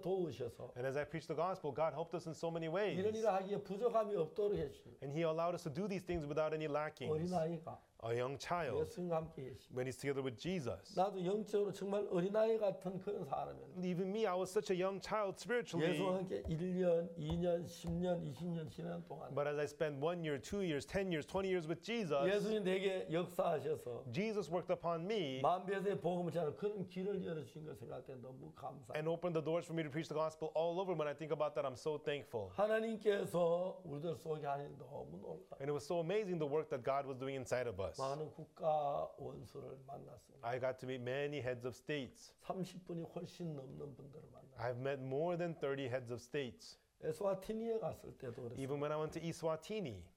도우셔서 And as I preached the gospel, God helped us in so many 이런 ways. 일을 하기에 부족함이 없도록 해주시고 And He allowed us to do these things without any lackings. 어린아이가 A young child, 예수님과 함께 계시고 when he's together with Jesus. 나도 영적으로 정말 어린아이 같은 그런 사람이었는데 And even me, I was such a young child spiritually. 예수와 함께 1년, 2년, 10년, 20년 지나는 동안 But as I spent 1 year, 2 years, 10 years, 20 years with Jesus, 예수님 내게 역사하셔서 Jesus worked upon me 만배의 복음을 전하는 그런 길을 열어주신 걸 생각할 때 너무 감사해요. and opened the doors for me to preach the gospel all over. When I think about that, I'm so thankful. 하나님께서 우리들 속에 하는 너무 놀라워요. And it was so amazing the work that God was doing inside of us. 많은 국가 원수를 만났습니다. I got to meet many heads of states. 30분이 훨씬 넘는 분들을 만났어요. I've met more than 30 heads of states. 에스와티니에 갔을 때도 그랬어요. Even when I went to Eswatini,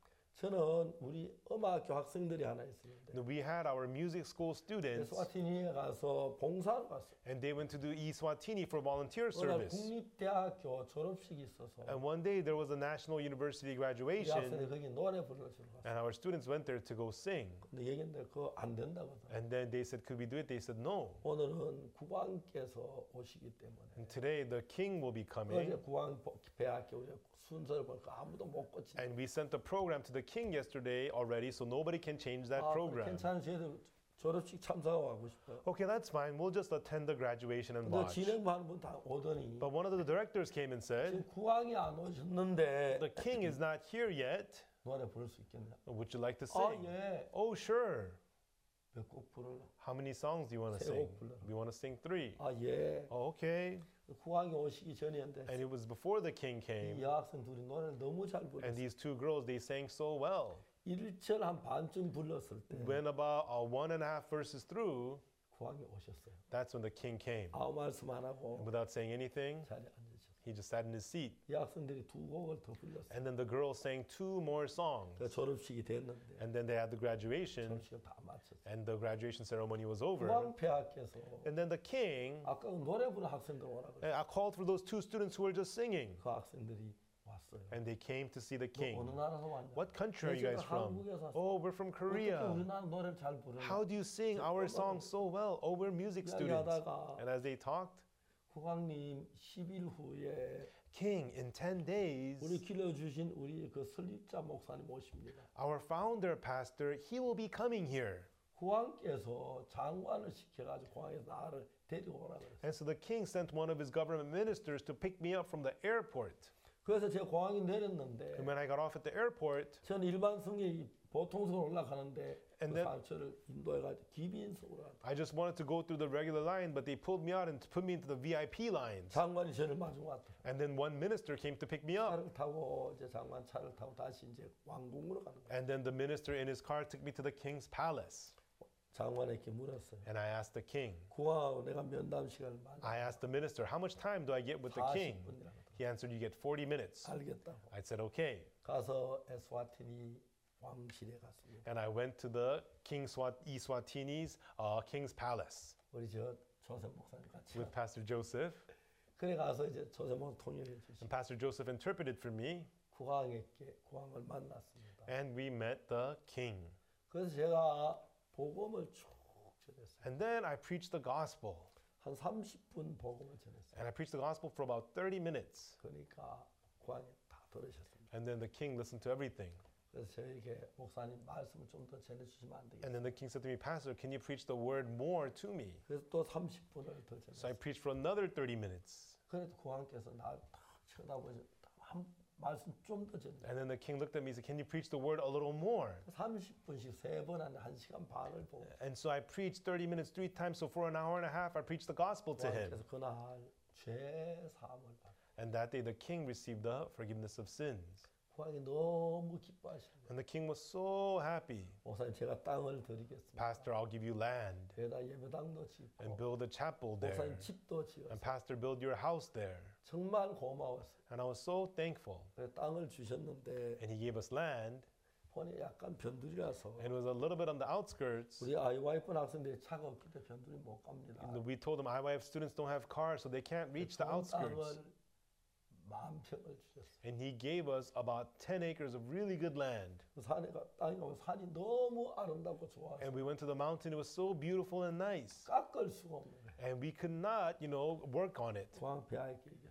저는 우리 음악교 학생들이 하나 있었는데 we had our music school students, 에스와티니에 가서 봉사를 갔어요. and they went to do Eswatini for volunteer 오늘 service. 국립대학교 졸업식이 있어서 And one day there was a national university 우리 학생들이 graduation, 거기 노래 불러주러 갔어요. and our students went there to go sing. 근데 얘기했는데 그거 안 된다고 하더라고요. And then they said, could we do it? They said, no. 오늘은 국왕께서 오시기 때문에 And today the king will be 어제 coming. 국왕 배학교 우리 순서를 보니까 아무도 못 고친다. And we sent the program to the king yesterday already, so nobody can change that 아, program. 괜찮은 저희들 졸업식 참석하고 싶어요. Okay, that's fine. We'll just attend the graduation and 근데 watch. 진행하는 분 다 오더니 But one of the directors came and 지금 said, 국왕이 안 오셨는데 the king is not here yet. 노래 부를 수 있겠냐? Would you like to 아 sing? 예. Oh, sure. 몇 곡 부를라? How many songs do you want to 세 sing? 곡 불러라. We want to sing 3. 아 예. Oh, okay. 국왕이 오시기 전이었는데 And it was before the king 이 came. 여학생 둘이 노래를 너무 잘 And 불렀어요. these two girls, they sang so well. 1절 한 반쯤 불렀을 때 When about 1.5 verses through, 국왕이 오셨어요. that's when the king came. 아무 말씀 안 하고 Without saying anything, 자리에 앉으셨어요. he just sat in his seat. 이 학생들이 두 곡을 더 불렀어요. And then the girls sang 2 more songs. 그 졸업식이 됐는데 And then they had the graduation, 졸업식을 다 마쳤어요. and the graduation ceremony was over. 국왕폐하께서 And then the king, 아까 그 노래 부르는 학생들 오라고 그래요. I called for those 2 students who were just singing. 그 학생들이 왔어요. And they came to see the 너 어느 king. 나라에서 왔냐? What country are you 제가 guys from? 한국에서 왔어요. Oh, we're from 어떻게 Korea. 우리나라 노래를 잘 부르냐? How do you sing our songs so well? Oh, we're music students. 이야기하다가 And as they talked, 국왕님 10일 후에 King, in 10 days, 우리 길러주신 우리 그 설립자 목사님 오십니다. our founder pastor, he will be coming here. 국왕께서 장관을 시켜가지고 공항에서 나를 데리고 오라 그랬어요. And so the king sent one of his government ministers to pick me up from the airport. 그래서 제가 공항에 내렸는데 And when I got off at the airport, 저는 일반 승객이 보통석으로 올라가는데 And 그 then- 사람처를 인도해가지고 기빈석으로 갔다. I just wanted to go through the regular line, but they pulled me out and put me into the VIP lines. 장관이 저를 마중 왔다. And then one minister came to pick me up. 차를 타고 이제 장관 차를 타고 다시 이제 왕궁으로 가는 거예요. And then the minister in his car took me to the king's palace. 장관에게 물었어요. And I asked the king, 국왕하고 내가 면담 시간을 많이 I asked the minister, how much time do I get with the king? 40분이라고 He answered, you get 40 minutes. 알겠다고. I said, okay. 가서 에스와티니 왕실에 갔습니다. And I went to the King Eswatini's king's palace 우리 저 조셉 목사님 같이. with Pastor Joseph. 그래 가서 이제 조셉 목사 통역해 주시고 And Pastor Joseph interpreted for me. 국왕을 만났습니다. And we met the king. 그래서 제가 복음을 쭉 전했어요. And then I preached the gospel. 한 30분 복음을 전했어요. And I preached the gospel for about 30 minutes. 그러니까 국왕이 다 들으셨습니다. And then the king listened to everything. 그래서 저에게 목사님 말씀을 좀 더 전해주시면 안 되겠어요? And then the king said to me, Pastor, can you preach the word more to me? 그래서 또 30분을 더 So I 전했어요. preached for another 30 minutes. 그래도 국왕께서 나를 딱 쳐다보셔 한 말씀 좀 더 전해. And then the king looked at me and said, can you preach the word a little more? 30분씩 세 번 한 1시간 반을 보고 And so I preached 30 minutes 3 times. So for an hour and a half, I preached the gospel to him. 국왕께서 그날 죄 사함을 받아. And that day, the king received the forgiveness of sins. 국왕이 너무 기뻐하십니다. And the king was so happy. 목사님 제가 땅을 드리겠습니다. Pastor, I'll give you land 여기다 예배당도 짓고 and build a chapel 목사님 there. 집도 And 지었어요. Pastor, build your house there. 정말 고마웠어요. And I was so thankful. 그래서 땅을 주셨는데 And he gave us land. 본이 약간 변두리라서 And it was a little bit on the outskirts. 우리 아이와이프 학생들이 차가 없기 때문에 변두리 못 갑니다. We told them IYF students don't have cars, so they can't reach the outskirts. 땅을 10,000평을 주셨어요. And he gave us about 10 acres of really good land. 그 땅에 가면 산이 너무 아름답고 좋아서 And we went to the mountain. It was so beautiful and nice. 깎을 수가 없는 거예요. And we could not, work on it. 공항 배하에게 얘기했어요.